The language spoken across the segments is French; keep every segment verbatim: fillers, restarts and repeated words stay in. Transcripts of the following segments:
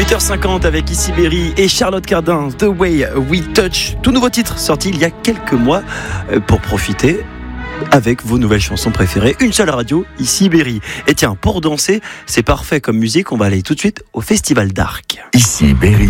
huit heures cinquante avec Issy Berry et Charlotte Cardin, The Way We Touch. Tout nouveau titre sorti il y a quelques mois pour profiter avec vos nouvelles chansons préférées. Une seule radio, Issy Berry. Et tiens, pour danser, c'est parfait comme musique. On va aller tout de suite au Festival d'Arc. Issy Berry,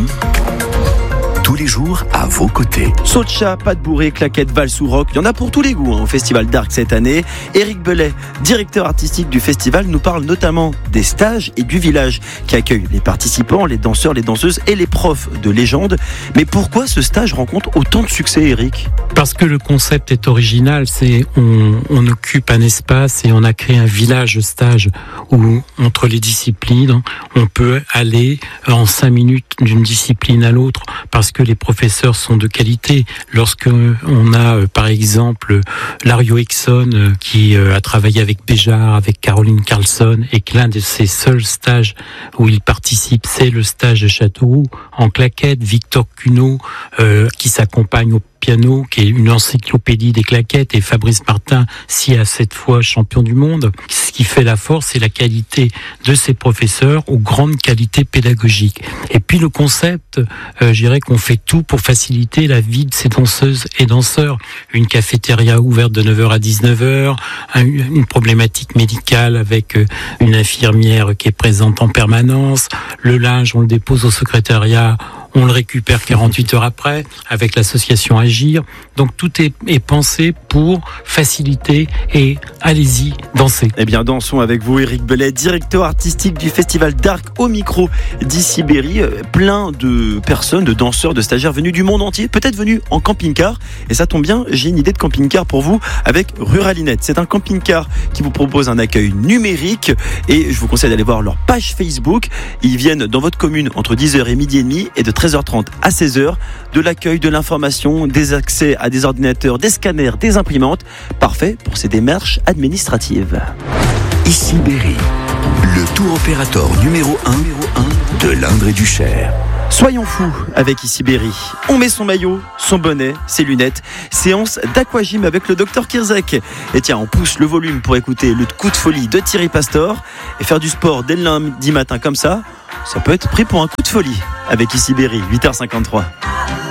tous les jours à vos côtés. Saut de chat, pas de bourrée, claquette, valse ou rock, il y en a pour tous les goûts hein, au Festival d'Arc cette année. Éric Bellet, directeur artistique du festival, nous parle notamment des stages et du village qui accueille les participants, les danseurs, les danseuses et les profs de légende. Mais pourquoi ce stage rencontre autant de succès, Éric ? Parce que le concept est original, c'est on, on occupe un espace et on a créé un village stage où entre les disciplines, on peut aller en cinq minutes d'une discipline à l'autre parce que les professeurs sont de qualité. Lorsque on a par exemple Lario Exxon qui a travaillé avec Béjart, avec Caroline Carlson et que l'un de ses seuls stages où il participe, c'est le stage de Châteauroux en claquette, Victor Cuneau euh, qui s'accompagne au piano, qui est une encyclopédie des claquettes, et Fabrice Martin, six à sept fois champion du monde. Ce qui fait la force, c'est la qualité de ces professeurs aux grandes qualités pédagogiques. Et puis le concept, euh, je dirais qu'on fait tout pour faciliter la vie de ces danseuses et danseurs. Une cafétéria ouverte de neuf heures à dix-neuf heures, un, une problématique médicale avec euh, une infirmière qui est présente en permanence, le linge, on le dépose au secrétariat, on le récupère quarante-huit heures après avec l'association Agir. Donc tout est, est pensé pour faciliter et allez-y, dansez. Eh bien, dansons avec vous, Éric Bellet, directeur artistique du Festival d'Arc, au micro d'Issy Berry. Plein de personnes, de danseurs, de stagiaires venus du monde entier, peut-être venus en camping-car. Et ça tombe bien, j'ai une idée de camping-car pour vous avec Ruralinette. C'est un camping-car qui vous propose un accueil numérique et je vous conseille d'aller voir leur page Facebook. Ils viennent dans votre commune entre dix heures et midi et demi et de treize heures trente à seize heures, de l'accueil, de l'information, des accès à des ordinateurs, des scanners, des imprimantes. Parfait pour ces démarches administratives. Issy Berry, le tour opérateur numéro un de l'Indre et du Cher. Soyons fous avec Issy Berry. On met son maillot, son bonnet, ses lunettes. Séance d'aquagym avec le docteur Kirzek. Et tiens, on pousse le volume pour écouter le coup de folie de Thierry Pastor. Et faire du sport dès le lundi matin comme ça, ça peut être pris pour un coup de folie avec Issy Berry, huit heures cinquante-trois.